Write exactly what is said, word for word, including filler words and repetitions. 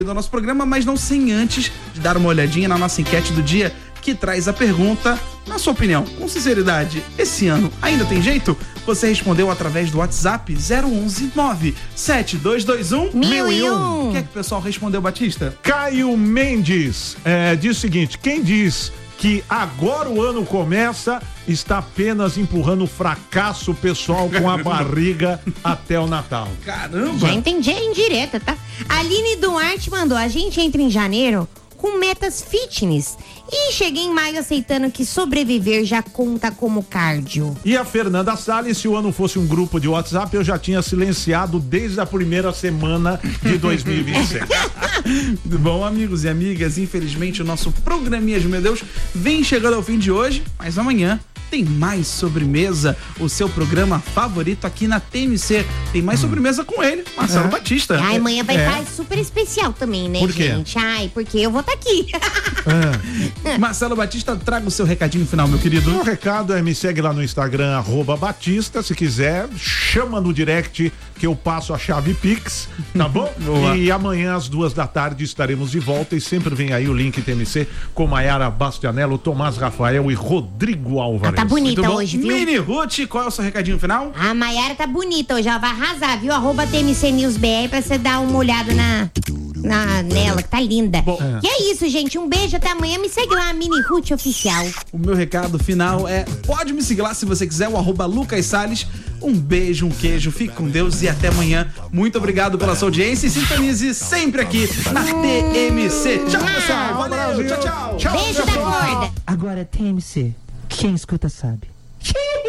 do nosso programa, mas não sem antes de dar uma olhadinha na nossa enquete do dia, que traz a pergunta: na sua opinião, com sinceridade, esse ano ainda tem jeito? Você respondeu através do WhatsApp zero onze nove sete dois dois um mil e um. O que é que o pessoal respondeu, Batista? Caio Mendes é, diz o seguinte: quem diz que agora o ano começa está apenas empurrando o fracasso pessoal com a barriga até o Natal. Caramba! Já entendi a indireta, tá? A Aline Duarte mandou: a gente entra em janeiro com metas fitness e cheguei em maio aceitando que sobreviver já conta como cardio. E a Fernanda Salles: se o ano fosse um grupo de WhatsApp, eu já tinha silenciado desde a primeira semana de dois mil e vinte e seis. Bom, amigos e amigas, infelizmente o nosso programinha de Meu Deus vem chegando ao fim de hoje, mas amanhã tem mais Sobremesa, o seu programa favorito aqui na T M C. Tem mais sobremesa com ele, Marcelo É. Batista. Ai, amanhã vai É. estar super especial também, né, Por quê? gente? Ai, porque eu vou estar aqui. É. Marcelo Batista, traga o seu recadinho final, meu querido. O recado é: me segue lá no Instagram, arroba Batista. Se quiser, chama no direct que eu passo a chave Pix, tá bom? Boa. E amanhã às duas da tarde estaremos de volta, e sempre vem aí o link T M C com Maiara Bastianello, Tomás Rafael e Rodrigo Álvares. Tá bonita Muito bom. hoje, viu? Mini Ruth, qual é o seu recadinho final? A Maiara tá bonita hoje, ela vai arrasar, viu? Arroba T M C News B R pra você dar uma olhada na, na, nela, que tá linda. Bom, E é isso, gente. Um beijo, até amanhã. Me segue lá, Mini Ruth Oficial. O meu recado final é: pode me seguir lá se você quiser, o arroba Lucas Salles. Um beijo, um queijo, fique com Deus e até amanhã. Muito obrigado pela sua audiência e sintonize sempre aqui na T M C. Tchau, pessoal. Valeu, tchau, tchau. Tchau, Beijo da pessoal. gorda. Agora é T M C. Quem escuta sabe.